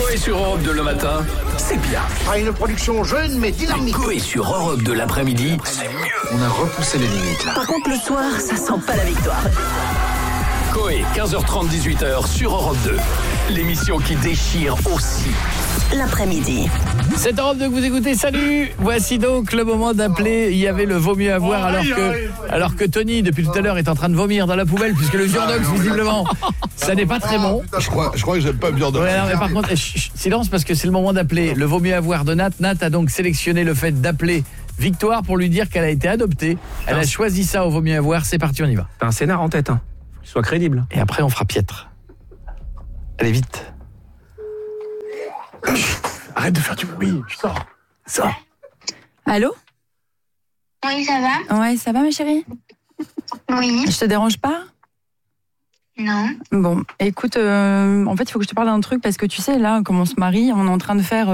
Coé sur Europe 2 le matin, c'est bien. Une production jeune mais dynamique. Coé sur Europe 2 l'après-midi, c'est mieux. On a repoussé les limites là. Par contre, le soir, ça sent pas la victoire. Coé, 15h30, 18h sur Europe 2. L'émission qui déchire aussi. L'après-midi. C'est Europe 2 que vous écoutez, salut. Voici donc le moment d'appeler. Il y avait le vaut mieux avoir alors que Tony, depuis tout à l'heure, est en train de vomir dans la poubelle puisque le Viandox, visiblement, ça n'est pas très bon. Je crois que j'aime pas bien de. Ouais, non, mais par contre, silence parce que c'est le moment d'appeler. Le vaut mieux avoir de Nat. Nat a donc sélectionné le fait d'appeler Victoire pour lui dire qu'elle a été adoptée. Elle a choisi ça au vaut mieux avoir. C'est parti, on y va. T'as un scénar en tête, hein. Faut qu'il soit crédible. Et après, on fera piètre. Allez, vite. Arrête de faire du bruit, sors. Ça. Allô? Oui, ça va? Ouais, ça va ma chérie? Oui. Je te dérange pas? Non. Bon, écoute, en fait, il faut que je te parle d'un truc parce que tu sais, là, comme on se marie, on est en train de faire